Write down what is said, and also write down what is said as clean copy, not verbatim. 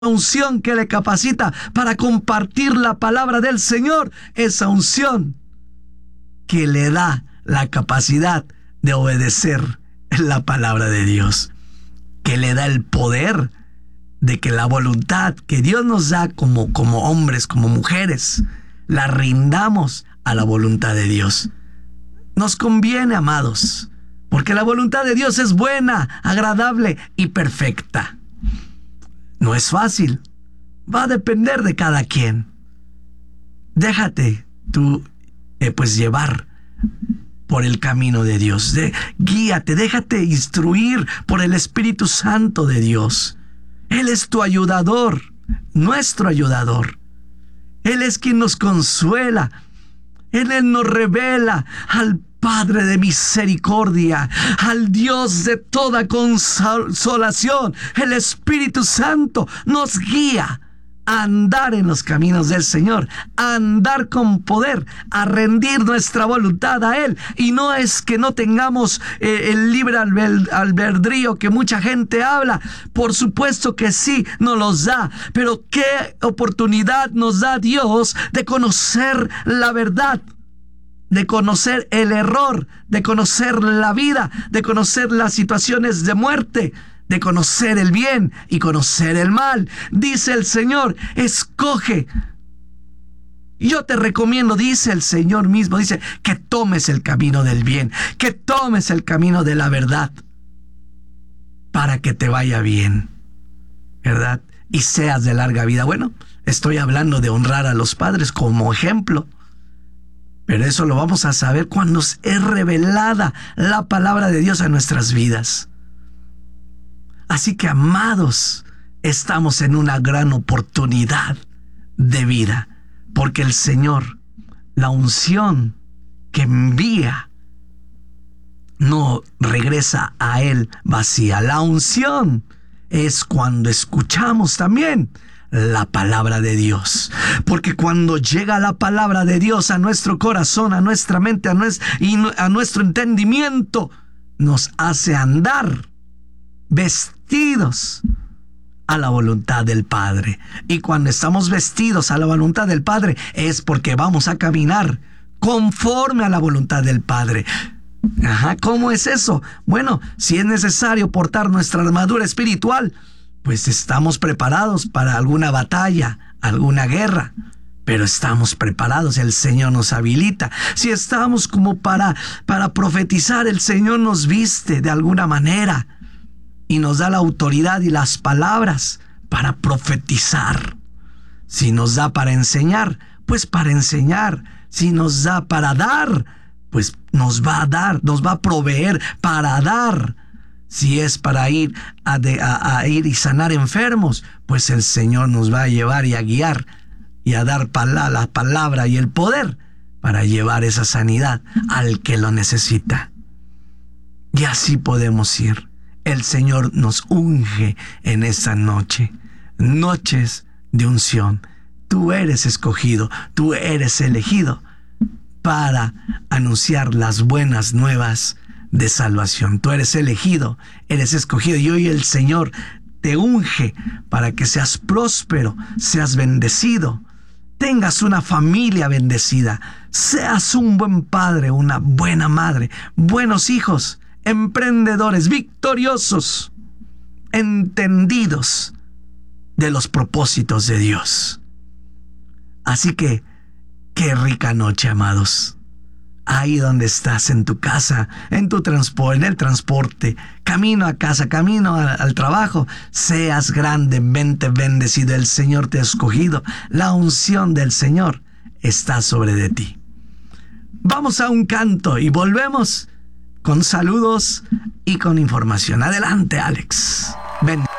unción que le capacita para compartir la palabra del Señor, esa unción que le da la capacidad de obedecer la palabra de Dios, que le da el poder de que la voluntad que Dios nos da como hombres, como mujeres, la rindamos a la voluntad de Dios. Nos conviene, amados, porque la voluntad de Dios es buena, agradable y perfecta. No es fácil, va a depender de cada quien. Déjate tú llevar por el camino de Dios. Guíate, déjate instruir por el Espíritu Santo de Dios. Él es tu ayudador, nuestro ayudador. Él es quien nos consuela. Él nos revela al Padre de misericordia, al Dios de toda consolación. El Espíritu Santo nos guía a andar en los caminos del Señor, a andar con poder, a rendir nuestra voluntad a Él. Y no es que no tengamos el libre albedrío que mucha gente habla. Por supuesto que sí, nos los da. Pero qué oportunidad nos da Dios de conocer la verdad, de conocer el error, de conocer la vida, de conocer las situaciones de muerte, de conocer el bien y conocer el mal. Dice el Señor, escoge. Yo te recomiendo, dice el Señor mismo, dice que tomes el camino del bien, que tomes el camino de la verdad, para que te vaya bien, ¿verdad? Y seas de larga vida. Bueno, estoy hablando de honrar a los padres como ejemplo. Pero eso lo vamos a saber cuando es revelada la palabra de Dios a nuestras vidas. Así que, amados, estamos en una gran oportunidad de vida, porque el Señor, la unción que envía, no regresa a Él vacía. La unción es cuando escuchamos también la palabra de Dios, porque cuando llega la palabra de Dios a nuestro corazón, a nuestra mente, a nuestro entendimiento, nos hace andar vestidos a la voluntad del Padre. Y cuando estamos vestidos a la voluntad del Padre es porque vamos a caminar conforme a la voluntad del Padre. ¿Cómo es eso? Bueno, si es necesario portar nuestra armadura espiritual, pues estamos preparados para alguna batalla, alguna guerra, pero estamos preparados, el Señor nos habilita. Si estamos como para profetizar, el Señor nos viste de alguna manera y nos da la autoridad y las palabras para profetizar. Si nos da para enseñar, pues para enseñar. Si nos da para dar, pues nos va a dar, nos va a proveer para dar. Si es para ir a ir y sanar enfermos, pues el Señor nos va a llevar y a guiar y a dar la palabra y el poder para llevar esa sanidad al que lo necesita. Y así podemos ir. El Señor nos unge en esta noche, noches de unción. Tú eres escogido, tú eres elegido para anunciar las buenas nuevas de salvación. Tú eres elegido, eres escogido, y hoy el Señor te unge para que seas próspero, seas bendecido, tengas una familia bendecida, seas un buen padre, una buena madre, buenos hijos, emprendedores, victoriosos, entendidos de los propósitos de Dios. Así que, qué rica noche, amados. Ahí donde estás, en tu casa, en tu transporte, en el transporte, camino a casa, camino al trabajo, seas grandemente bendecido. El Señor te ha escogido. La unción del Señor está sobre de ti. Vamos a un canto y volvemos con saludos y con información. Adelante, Alex. Ven.